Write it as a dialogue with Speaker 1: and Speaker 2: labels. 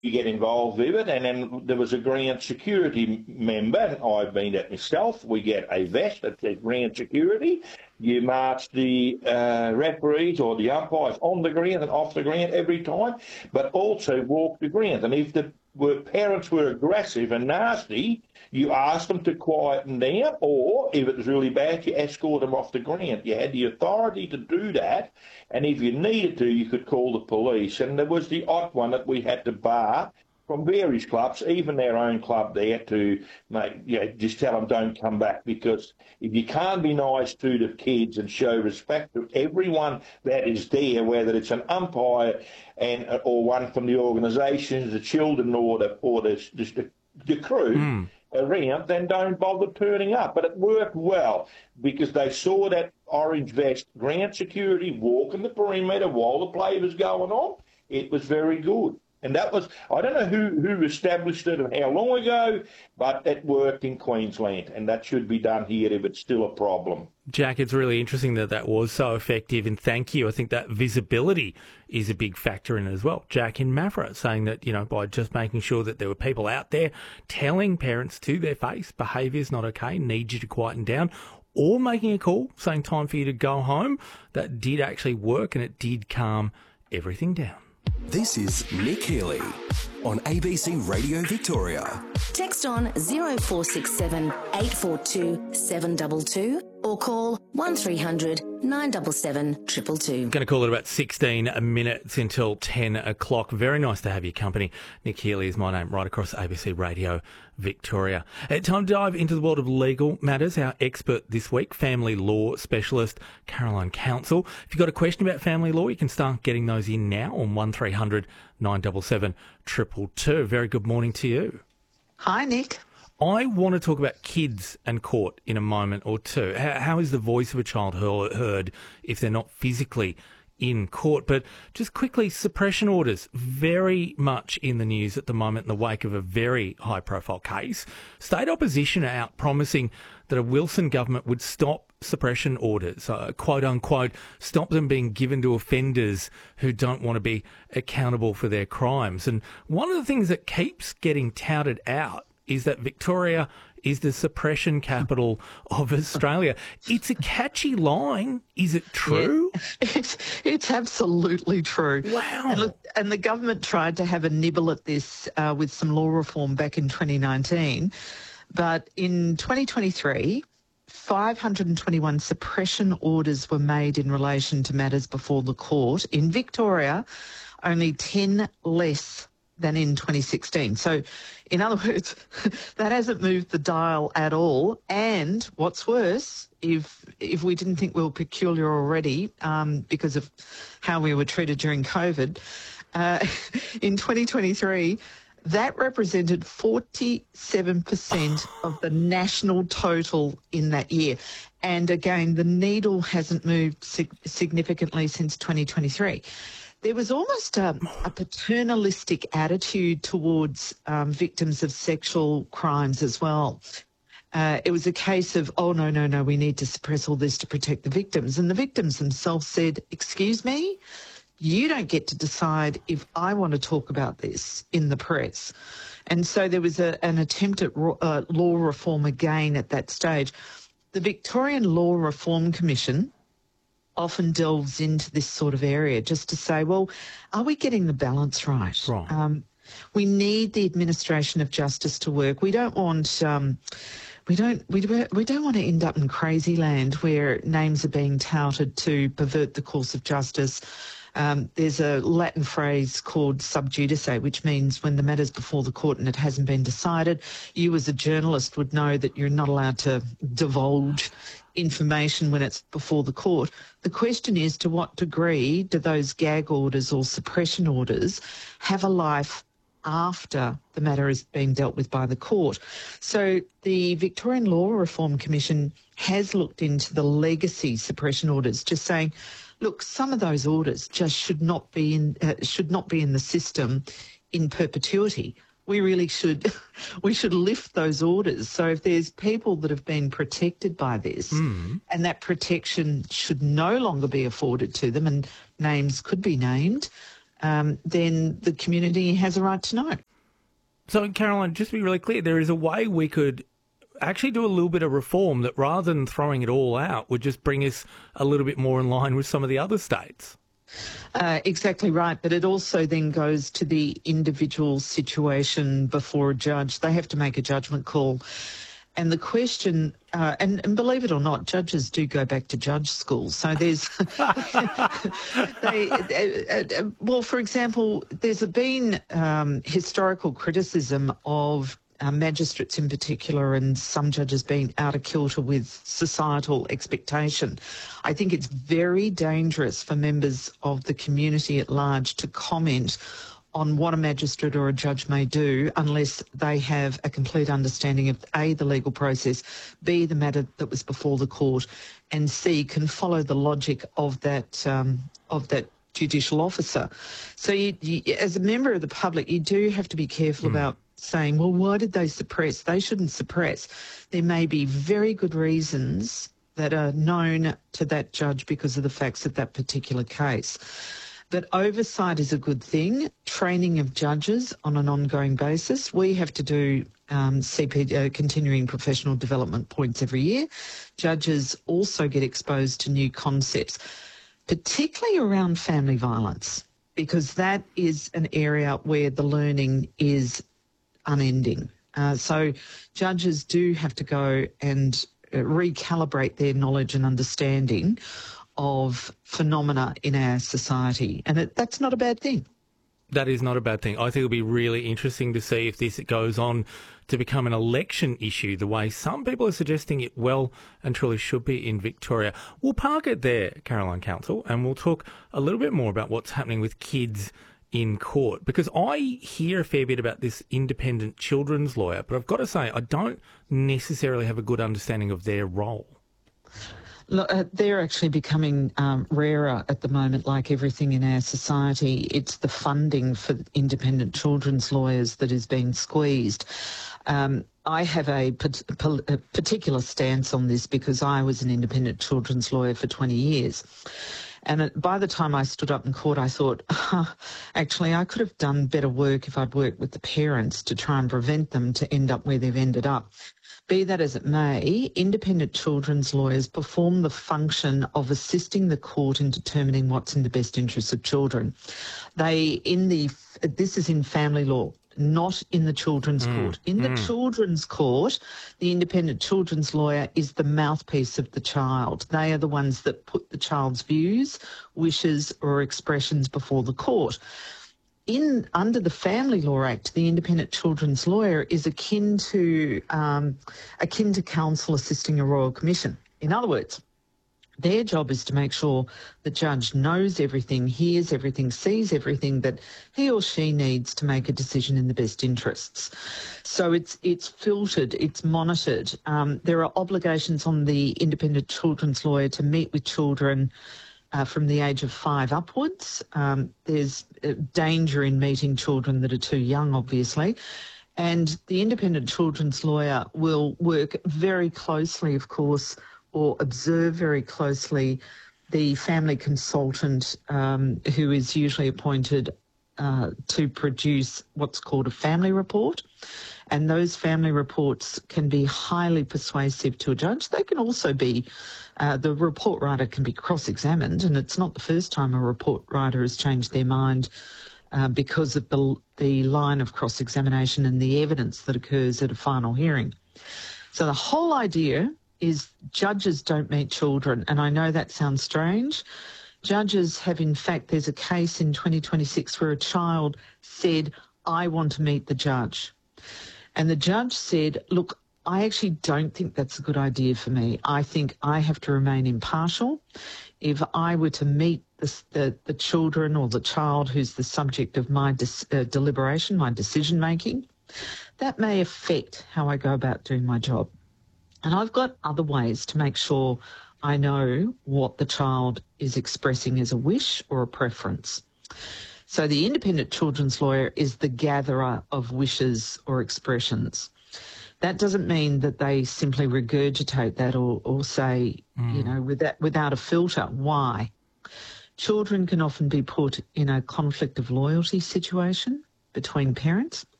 Speaker 1: you get involved with it, and then there was a ground security member, and I've been at myself. We get a vest that says ground security. You march the referees or the umpires on the ground and off the ground every time, but also walk the ground. And if the parents were aggressive and nasty, you asked them to quieten down, or if it was really bad, you escort them off the ground. You had the authority to do that, and if you needed to, you could call the police. And there was the odd one that we had to bar from various clubs, even their own club there, to just tell them don't come back, because if you can't be nice to the kids and show respect to everyone that is there, whether it's an umpire or one from the organisation, the children or the crew around, then don't bother turning up. But it worked well because they saw that orange vest, ground security, walking the perimeter while the play was going on. It was very good. And that was, I don't know who established it and how long ago, but it worked in Queensland, and that should be done here if it's still a problem.
Speaker 2: Jack, it's really interesting that was so effective, and thank you. I think that visibility is a big factor in it as well. Jack in Maffra saying that, by just making sure that there were people out there telling parents to their face, behaviour's not okay, need you to quieten down, or making a call saying time for you to go home, that did actually work and it did calm everything down.
Speaker 3: This is Nick Healy on ABC Radio Victoria.
Speaker 4: Text on 0467 842 722 or call 1300 977 222.
Speaker 2: Going to call it about 16 minutes until 10 o'clock. Very nice to have your company. Nick Healy is my name, right across ABC Radio Victoria. Time to dive into the world of legal matters. Our expert this week, family law specialist Caroline Council. If you've got a question about family law, you can start getting those in now on 1300 977 222. Very good morning to you.
Speaker 5: Hi, Nick.
Speaker 2: I want to talk about kids and court in a moment or two. How is the voice of a child heard if they're not physically in court? But just quickly, suppression orders, very much in the news at the moment in the wake of a very high-profile case. State opposition are out promising that a Wilson government would stop suppression orders, quote-unquote, stop them being given to offenders who don't want to be accountable for their crimes. And one of the things that keeps getting touted out is that Victoria is the suppression capital of Australia. It's a catchy line. Is it true?
Speaker 5: Yeah, it's absolutely true.
Speaker 2: Wow.
Speaker 5: And the government tried to have a nibble at this with some law reform back in 2019. But in 2023, 521 suppression orders were made in relation to matters before the court. In Victoria, only 10 less than in 2016. So, in other words, that hasn't moved the dial at all. And what's worse, if we didn't think we were peculiar already because of how we were treated during COVID, in 2023, that represented 47% of the national total in that year. And again, the needle hasn't moved significantly since 2023. There was almost a paternalistic attitude towards victims of sexual crimes as well. It was a case of, oh, no, we need to suppress all this to protect the victims. And the victims themselves said, excuse me, you don't get to decide if I want to talk about this in the press. And so there was an attempt at law reform again at that stage. The Victorian Law Reform Commission often delves into this sort of area just to say, well, are we getting the balance right?
Speaker 2: Right.
Speaker 5: We need the administration of justice to work. We don't want we don't want to end up in crazy land where names are being touted to pervert the course of justice. There's a Latin phrase called sub judice, which means when the matter's before the court and it hasn't been decided, you as a journalist would know that you're not allowed to divulge information when it's before the court. The question is, to what degree do those gag orders or suppression orders have a life after the matter is being dealt with by the court? So the Victorian Law Reform Commission has looked into the legacy suppression orders, just saying, look, some of those orders just should not be in the system in perpetuity. We really should lift those orders. So if there's people that have been protected by this and that protection should no longer be afforded to them, and names could be named, then the community has a right to know.
Speaker 2: So, Caroline, just to be really clear, there is a way we could actually do a little bit of reform that, rather than throwing it all out, would just bring us a little bit more in line with some of the other states.
Speaker 5: Exactly right, but it also then goes to the individual situation before a judge. They have to make a judgment call. And the question, and believe it or not, judges do go back to judge school. So there's, well, for example, there's been historical criticism of magistrates in particular, and some judges being out of kilter with societal expectation. I think it's very dangerous for members of the community at large to comment on what a magistrate or a judge may do unless they have a complete understanding of A, the legal process, B, the matter that was before the court, and C, can follow the logic of that judicial officer. So you, as a member of the public, you do have to be careful about saying, well, why did they suppress? They shouldn't suppress. There may be very good reasons that are known to that judge because of the facts of that particular case. But oversight is a good thing. Training of judges on an ongoing basis. We have to do continuing professional development points every year. Judges also get exposed to new concepts, particularly around family violence, because that is an area where the learning is unending. So judges do have to go and recalibrate their knowledge and understanding of phenomena in our society. And that's not a bad thing.
Speaker 2: That is not a bad thing. I think it'll be really interesting to see if this goes on to become an election issue, the way some people are suggesting it well and truly should be in Victoria. We'll park it there, Caroline Council, and we'll talk a little bit more about what's happening with kids in court, because I hear a fair bit about this independent children's lawyer, but I've got to say I don't necessarily have a good understanding of their role.
Speaker 5: Look, they're actually becoming rarer at the moment, like everything in our society. It's the funding for independent children's lawyers that is being squeezed. I have a particular stance on this because I was an independent children's lawyer for 20 years. And by the time I stood up in court, I thought, actually, I could have done better work if I'd worked with the parents to try and prevent them to end up where they've ended up. Be that as it may, independent children's lawyers perform the function of assisting the court in determining what's in the best interests of children. This is in family law, not in the children's court. In the children's court, the independent children's lawyer is the mouthpiece of the child. They are the ones that put the child's views, wishes or expressions before the court. Under the Family Law Act, the independent children's lawyer is akin to counsel assisting a royal commission. In other words, their job is to make sure the judge knows everything, hears everything, sees everything that he or she needs to make a decision in the best interests. So it's filtered, it's monitored. There are obligations on the independent children's lawyer to meet with children from the age of 5 upwards. There's danger in meeting children that are too young, obviously. And the independent children's lawyer will work very closely, of course, or observe very closely the family consultant who is usually appointed to produce what's called a family report. And those family reports can be highly persuasive to a judge. They can also be, the report writer can be cross-examined, and it's not the first time a report writer has changed their mind because of the line of cross-examination and the evidence that occurs at a final hearing. So the whole idea is judges don't meet children, and I know that sounds strange. Judges have, in fact, there's a case in 2026 where a child said, I want to meet the judge. And the judge said, look, I actually don't think that's a good idea for me. I think I have to remain impartial. If I were to meet the children or the child who's the subject of my deliberation, my decision-making, that may affect how I go about doing my job. And I've got other ways to make sure I know what the child is expressing as a wish or a preference. So the independent children's lawyer is the gatherer of wishes or expressions. That doesn't mean that they simply regurgitate that or say, you know, without a filter. Why? Children can often be put in a conflict of loyalty situation between parents,